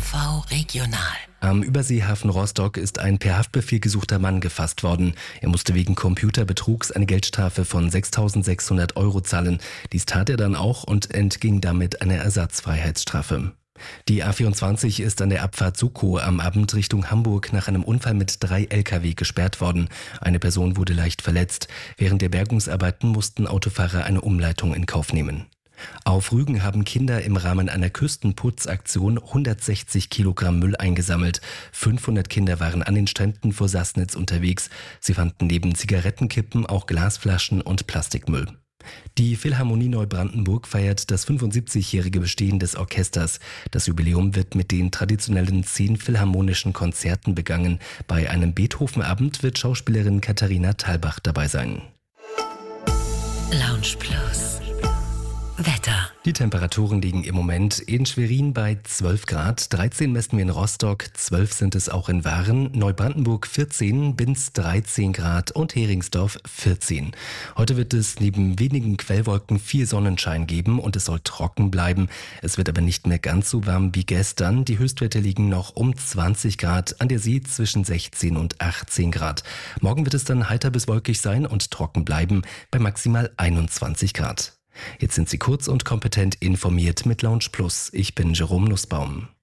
RV Regional. Am Überseehafen Rostock ist ein per Haftbefehl gesuchter Mann gefasst worden. Er musste wegen Computerbetrugs eine Geldstrafe von 6.600 € zahlen. Dies tat er dann auch und entging damit einer Ersatzfreiheitsstrafe. Die A24 ist an der Abfahrt Sukow am Abend Richtung Hamburg nach einem Unfall mit 3 Lkw gesperrt worden. Eine Person wurde leicht verletzt. Während der Bergungsarbeiten mussten Autofahrer eine Umleitung in Kauf nehmen. Auf Rügen haben Kinder im Rahmen einer Küstenputzaktion 160 Kilogramm Müll eingesammelt. 500 Kinder waren an den Stränden vor Sassnitz unterwegs. Sie fanden neben Zigarettenkippen auch Glasflaschen und Plastikmüll. Die Philharmonie Neubrandenburg feiert das 75-jährige Bestehen des Orchesters. Das Jubiläum wird mit den traditionellen 10 philharmonischen Konzerten begangen. Bei einem Beethoven-Abend wird Schauspielerin Katharina Thalbach dabei sein. Lounge Plus. Wetter. Die Temperaturen liegen im Moment in Schwerin bei 12 Grad, 13 messen wir in Rostock, 12 sind es auch in Waren, Neubrandenburg 14, Binz 13 Grad und Heringsdorf 14. Heute wird es neben wenigen Quellwolken viel Sonnenschein geben und es soll trocken bleiben. Es wird aber nicht mehr ganz so warm wie gestern. Die Höchstwerte liegen noch um 20 Grad, an der See zwischen 16 und 18 Grad. Morgen wird es dann heiter bis wolkig sein und trocken bleiben bei maximal 21 Grad. Jetzt sind Sie kurz und kompetent informiert mit Lounge Plus. Ich bin Jerome Nussbaum.